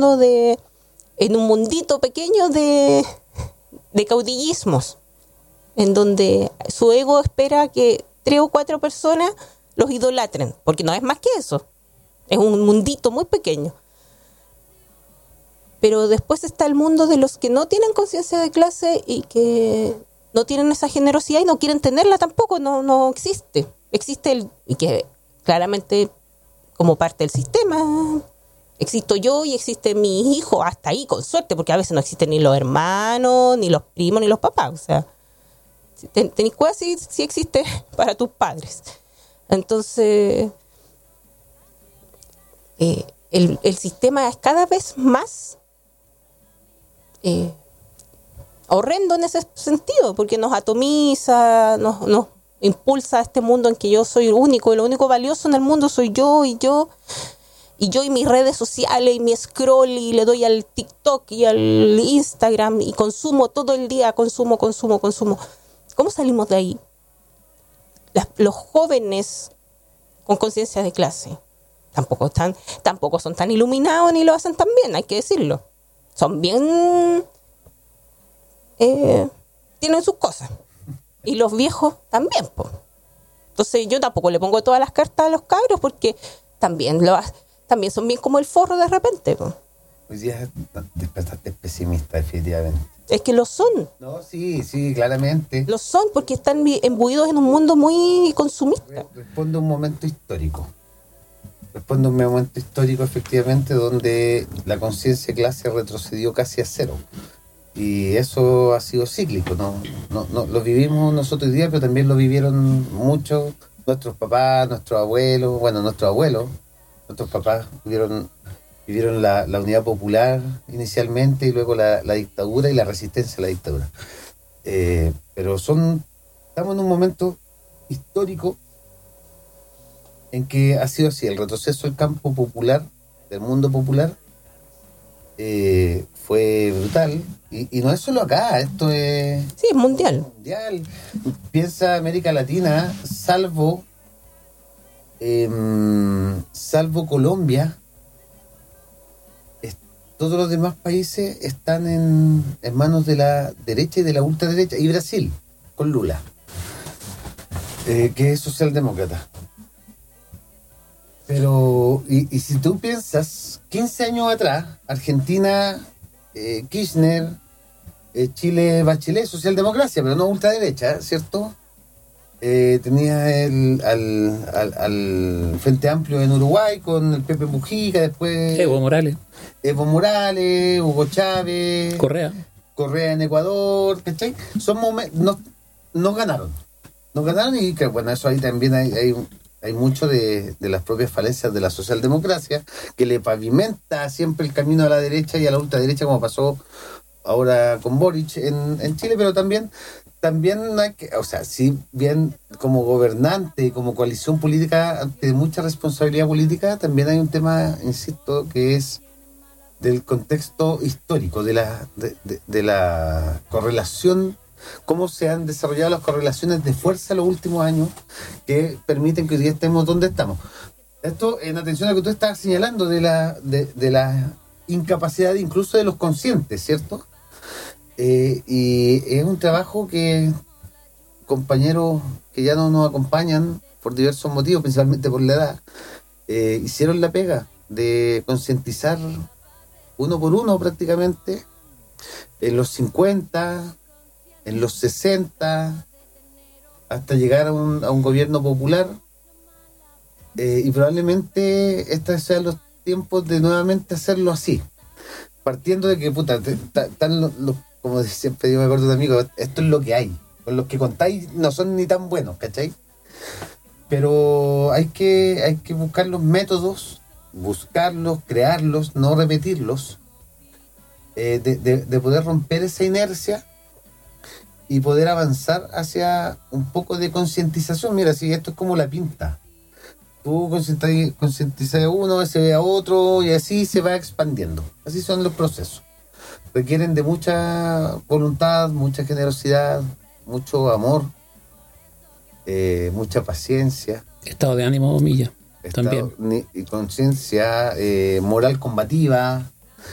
en un mundito pequeño de caudillismos, en donde su ego espera que 3 o 4 personas los idolatren, porque no es más que eso, es un mundito muy pequeño. Pero después está el mundo de los que no tienen conciencia de clase y que no tienen esa generosidad y no quieren tenerla tampoco, no existe. Existe y que claramente como parte del sistema existo yo y existe mi hijo, hasta ahí, con suerte, porque a veces no existen ni los hermanos, ni los primos, ni los papás. O sea, si tenés cuidado, sí existe para tus padres. Entonces, el sistema es cada vez más horrendo en ese sentido, porque nos atomiza, nos impulsa a este mundo en que yo soy único, y lo único valioso en el mundo soy yo y mis redes sociales y mi scroll, y le doy al TikTok y al Instagram y consumo todo el día, consumo. ¿Cómo salimos de ahí? Los jóvenes con conciencia de clase tampoco son tan iluminados ni lo hacen tan bien, hay que decirlo. Son bien... tienen sus cosas. Y los viejos también, po. Entonces yo tampoco le pongo todas las cartas a los cabros, porque también son bien como el forro de repente, po. Hoy día despertaste pesimista, definitivamente. Es que lo son. No, sí, claramente. Lo son porque están imbuidos en un mundo muy consumista. Responde a un momento histórico. Efectivamente, donde la conciencia de clase retrocedió casi a cero. Y eso ha sido cíclico, no lo vivimos nosotros hoy día, pero también lo vivieron muchos nuestros papás, nuestros abuelos, nuestros papás vivieron la unidad popular inicialmente y luego la dictadura y la resistencia a la dictadura. Pero estamos en un momento histórico en que ha sido así, el retroceso del campo popular, del mundo popular, fue brutal, y no es solo acá, esto es... Sí, es mundial. Piensa América Latina, salvo Colombia, todos los demás países están en manos de la derecha y de la ultraderecha, y Brasil, con Lula, que es socialdemócrata. Pero, y si tú piensas, 15 años atrás, Argentina, Kirchner, Chile, Bachelet, socialdemocracia, pero no ultraderecha, ¿cierto? Tenía al Frente Amplio en Uruguay con el Pepe Mujica, después Evo Morales, Hugo Chávez, Correa en Ecuador, ¿cachai? No ganaron, y que bueno, eso ahí también hay mucho de las propias falencias de la socialdemocracia, que le pavimenta siempre el camino a la derecha y a la ultraderecha, como pasó ahora con Boric en Chile, pero también hay que, o sea, si bien como gobernante, como coalición política, ante mucha responsabilidad política, también hay un tema, insisto, que es del contexto histórico, de la correlación, cómo se han desarrollado las correlaciones de fuerza en los últimos años que permiten que hoy día estemos donde estamos. Esto en atención a lo que tú estás señalando de la incapacidad incluso de los conscientes, ¿cierto? Y es un trabajo que compañeros que ya no nos acompañan por diversos motivos, principalmente por la edad, hicieron la pega de concientizar uno por uno prácticamente en los 50, en los 60, hasta llegar a un gobierno popular, y probablemente estos sean los tiempos de nuevamente hacerlo así, partiendo de que están los como siempre digo, me acuerdo de amigos, esto es lo que hay, con los que contáis no son ni tan buenos, ¿cachai? Pero hay que buscar los métodos, buscarlos, crearlos, no repetirlos, de poder romper esa inercia y poder avanzar hacia un poco de concientización. Mira, si esto es como la pinta, tú concientizas a uno, se ve a otro y así se va expandiendo. Así son los procesos. Requieren de mucha voluntad, mucha generosidad, mucho amor, mucha paciencia. Estado de ánimo, Milla, también. Y conciencia, moral combativa,